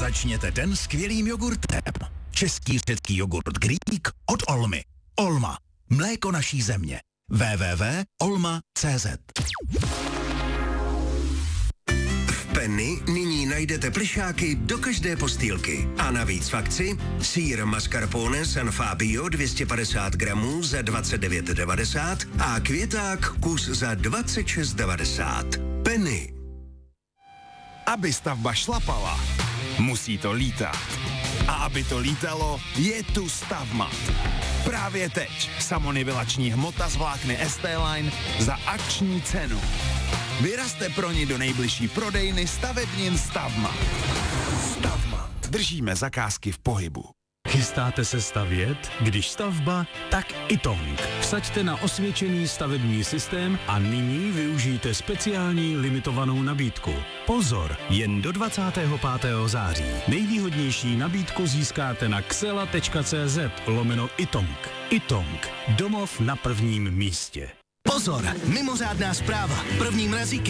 Začněte den skvělým jogurtem. Český řecký jogurt Greek od Olmy. Olma. Mléko naší země. www.olma.cz. V Penny nyní najdete plišáky do každé postýlky. A navíc v akci sýr mascarpone San Fabio 250 gramů za 29,90 a květák kus za 26,90. Penny. Aby stavba šlapala, musí to lítat. A aby to lítalo, je tu Stavmat. Právě teď samonivelační hmota z vlákny ST-Line za akční cenu. Vyrazte pro ní do nejbližší prodejny stavebnin Stavmat. Stavmat. Držíme zakázky v pohybu. Chystáte se stavět? Když stavba, tak Itong. Vsaďte na osvědčený stavební systém a nyní využijte speciální limitovanou nabídku. Pozor, jen do 25. září. Nejvýhodnější nabídku získáte na xela.cz/Itong. Itong. Domov na prvním místě. Pozor, mimořádná zpráva. První mrazíky